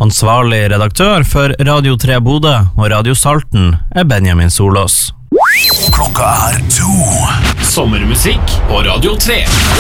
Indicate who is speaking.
Speaker 1: Ansvarlig redaktør for Radio 3 Bodø og Radio Salten Benjamin Solås.
Speaker 2: Klokka 2. Sommermusikk på Radio 3.